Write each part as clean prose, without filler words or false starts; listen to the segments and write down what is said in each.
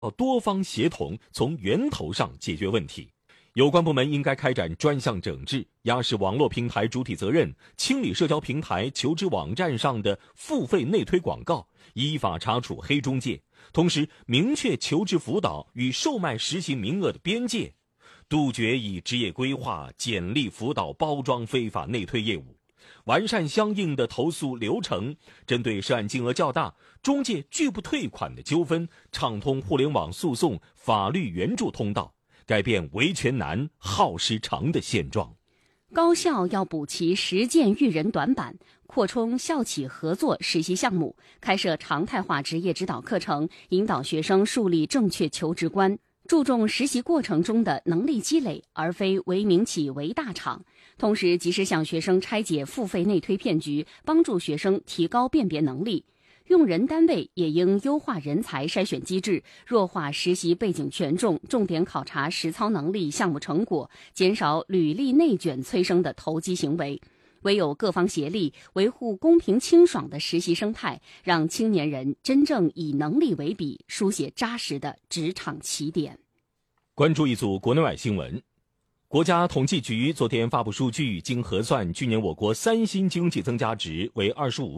多方协同，从源头上解决问题。有关部门应该开展专项整治，压实网络平台主体责任，清理社交平台求职网站上的付费内推广告，依法查处黑中介，同时明确求职辅导与售卖实习名额的边界，杜绝以职业规划、简历辅导包装非法内推业务，完善相应的投诉流程，针对涉案金额较大、中介拒不退款的纠纷，畅通互联网诉讼法律援助通道，改变维权难、耗时长的现状。 高校要补齐实践育人短板，扩充校企合作实习项目，开设常态化职业指导课程，引导学生树立正确求职观，注重实习过程中的能力积累，而非唯民企为大厂。同时，及时向学生拆解付费内推骗局，帮助学生提高辨别能力。用人单位也应优化人才筛选机制，弱化实习背景权重，重点考察实操能力、项目成果，减少履历内卷催生的投机行为。唯有各方协力，维护公平清爽的实习生态，让青年人真正以能力为笔，书写扎实的职场起点。 关注一组国内外新闻。国家统计局昨天发布数据，经核算，去年我国3新经济增加值为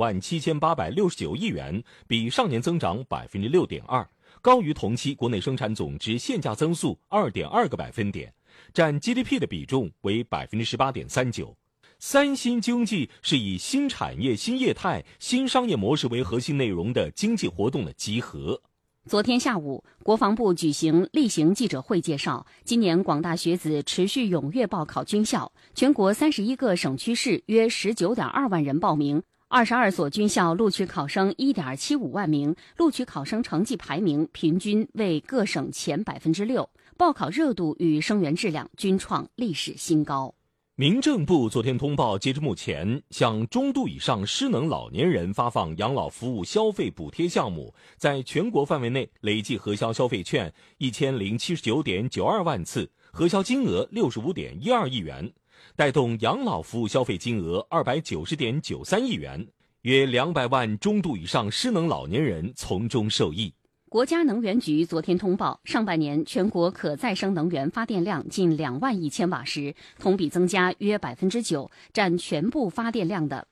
257869亿元，比上年增长 6.2%， 高于同期国内生产总值现价增速 2.2个百分点，占 GDP 的比重为 18.39%。3新经济是以新产业、新业态、新商业模式为核心内容的经济活动的集合。 昨天下午，国防部举行例行记者会，介绍今年广大学子持续踊跃报考军校，全国31个省区市约 19.2 万人报名，22所军校录取考生 1.75 万名，录取考生成绩排名平均为各省前 6%， 报考热度与生源质量均创历史新高。 民政部昨天通报，截至目前，向中度以上失能老年人发放养老服务消费补贴项目，在全国范围内累计核销消费券 1079.92 万次，核销金额 65.12 亿元，带动养老服务消费金额 290.93 亿元，约200万中度以上失能老年人从中受益。 国家能源局昨天通报，上半年全国可再生能源发电量近2万亿千瓦时，同比增加约 9%， 占全部发电量的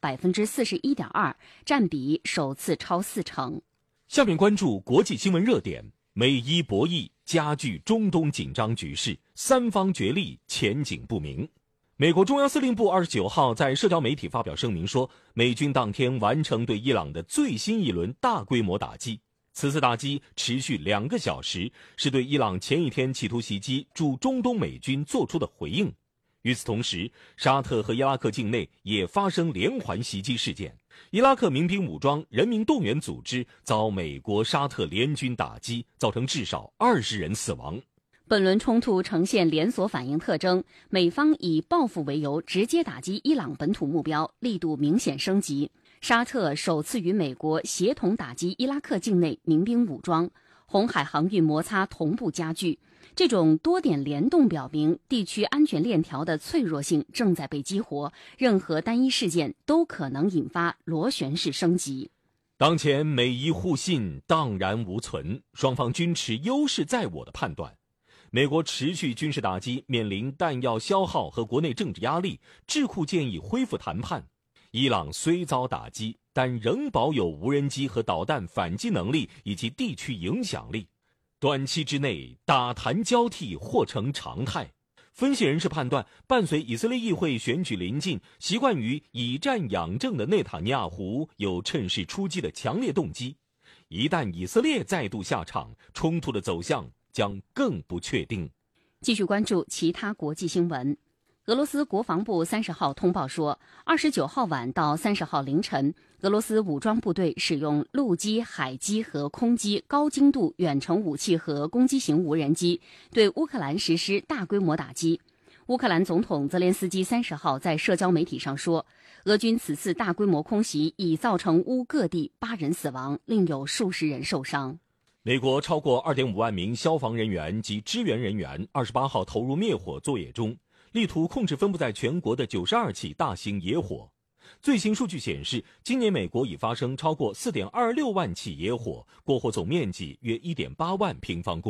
41.2%， 占比首次超40%。 下面关注国际新闻热点。美伊博弈加剧中东紧张局势，三方角力前景不明。美国中央司令部29号在社交媒体发表声明说，美军当天完成对伊朗的最新一轮大规模打击。此次打击持续2个小时，是对伊朗前一天企图袭击驻中东美军做出的回应。与此同时，沙特和伊拉克境内也发生连环袭击事件，伊拉克民兵武装人民动员组织遭美国、沙特联军打击，造成至少20人死亡。 本轮冲突呈现连锁反应特征，美方以报复为由直接打击伊朗本土目标，力度明显升级。沙特首次与美国协同打击伊拉克境内民兵武装，红海航运摩擦同步加剧。这种多点联动表明，地区安全链条的脆弱性正在被激活，任何单一事件都可能引发螺旋式升级。 当前美伊互信荡然无存，双方均持优势在我的判断。美国持续军事打击，面临弹药消耗和国内政治压力，智库建议恢复谈判。伊朗虽遭打击，但仍保有无人机和导弹反击能力以及地区影响力，短期之内打谈交替或成常态。分析人士判断，伴随以色列议会选举临近，习惯于以战养政的内塔尼亚胡有趁势出击的强烈动机。一旦以色列再度下场，冲突的走向将更不确定。 继续关注其他国际新闻。俄罗斯国防部30号通报说，29号晚到30号凌晨，俄罗斯武装部队使用陆基、海基和空基高精度远程武器和攻击型无人机，对乌克兰实施大规模打击。乌克兰总统泽连斯基30号在社交媒体上说，俄军此次大规模空袭已造成乌各地8人死亡，另有数十人受伤。 美国超过 2.5 万名消防人员及支援人员28号投入灭火作业中，力图控制分布在全国的92起大型野火。 最新数据显示，今年美国已发生超过4.26万起野火，过火总面积约1.8万平方公里。